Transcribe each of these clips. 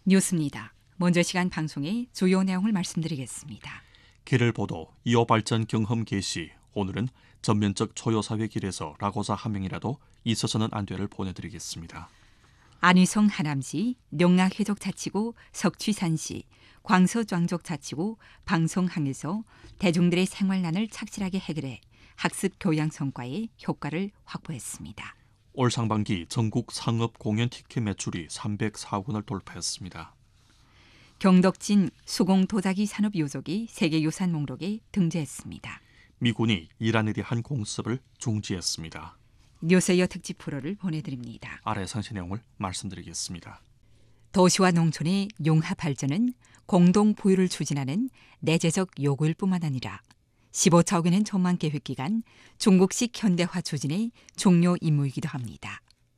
뉴스입니다. 먼저 시간 방송의 주요 내용을 말씀드리겠습니다. 길을 보도 2호 발전 경험 개시. 오늘은 전면적 초효사회 길에서 라고사 한 명이라도 있어서는 안 돼를 보내드리겠습니다. 안위성 하남시, 농락회족자치구 석취산시, 광서庄족자치구 방송항에서 대중들의 생활난을 착실하게 해결해 학습 교양 성과에 효과를 확보했습니다. 올 상반기 전국 상업 공연 티켓 매출이 304억 원을 돌파했습니다. 경덕진 수공 도자기 산업 요족이 세계유산 목록에 등재했습니다. 미군이 이란에 대한 공습을 중지했습니다. 뉴스웨어 특집 프로를 보내드립니다. 아래 상세 내용을 말씀드리겠습니다. 도시와 농촌의 융합 발전은 공동 보유를 추진하는 내재적 요구일 뿐만 아니라 15차 원의 전망 계획 기간 중국식 현대화 추진의 중요 임무이기도 합니다.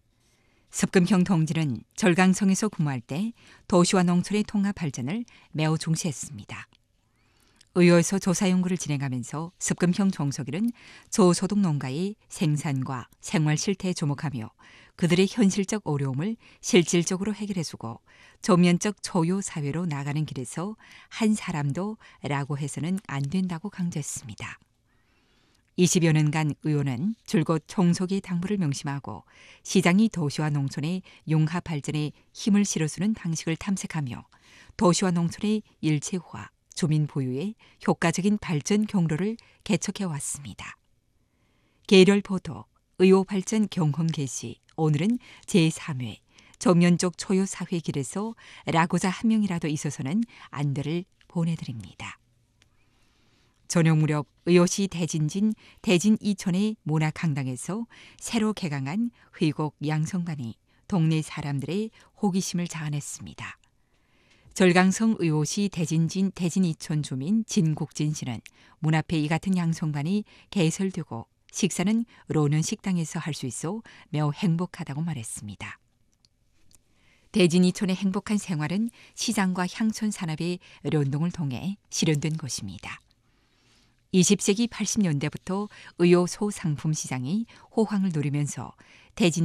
습금형 동지는 절강성에서 근무할 때 도시와 농촌의 통합 발전을 매우 중시했습니다. 의회에서 조사 연구를 진행하면서 습금형 종속일은 저소득 농가의 생산과 생활 실태에 주목하며 그들의 현실적 어려움을 실질적으로 해결해주고 전면적 초유 사회로 나가는 길에서 한 사람도 라고 해서는 안 된다고 강조했습니다. 20여 년간 의원은 줄곧 종속의 당부를 명심하고 시장이 도시와 농촌의 융합 발전에 힘을 실어주는 방식을 탐색하며 도시와 농촌의 일체화, 주민 보유의 효과적인 발전 경로를 개척해왔습니다. 계열 보도, 의호 발전 경험 개시, 오늘은 제3회 전면적 초유 사회 길에서 라고자 한 명이라도 있어서는 안 돼를 보내드립니다. 저녁 무렵 의호시 대진진 대진 이촌의 문화강당에서 새로 개강한 회곡 양성반이 동네 사람들의 호기심을 자아냈습니다. 절강성 의호시 대진진 대진 이촌 주민 진국진 씨는 문 앞에 이 같은 양성반이 개설되고 식사는 로는 식당에서 할 수 있어 매우 행복하다고 말했습니다. 대진 이촌의 행복한 생활은 시장과 향촌 산업의 연동을 통해 실현된 것입니다. 20세기 80년대부터 의호 소상품 시장이 호황을 누리면서 대진